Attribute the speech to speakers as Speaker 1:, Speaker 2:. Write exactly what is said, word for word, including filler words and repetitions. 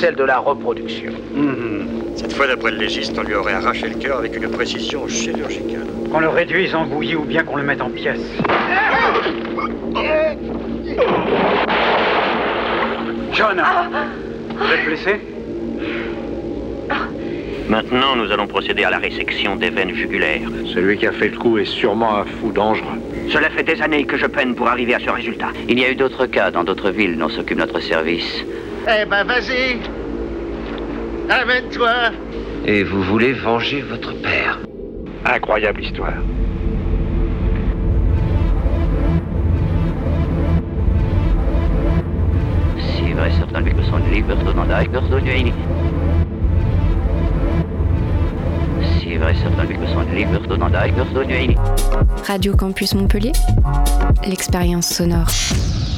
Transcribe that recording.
Speaker 1: celle de la reproduction.
Speaker 2: Mmh. Cette fois, d'après le légiste, on lui aurait arraché le cœur avec une précision chirurgicale.
Speaker 3: Qu'on le réduise en bouillie ou bien qu'on le mette en pièces. John, vous êtes blessé ?
Speaker 4: Maintenant, nous allons procéder à la résection des veines jugulaires.
Speaker 5: Celui qui a fait le coup est sûrement un fou dangereux.
Speaker 4: Cela fait des années que je peine pour arriver à ce résultat. Il y a eu d'autres cas dans d'autres villes dont s'occupe notre service.
Speaker 6: Eh ben, vas-y. Amène-toi.
Speaker 7: Et vous voulez venger votre père.
Speaker 5: Incroyable histoire.
Speaker 4: Si vrai certain que son livre dans la personne. Si vrai certain que son livre dans la personne.
Speaker 8: Radio Campus Montpellier, l'expérience sonore.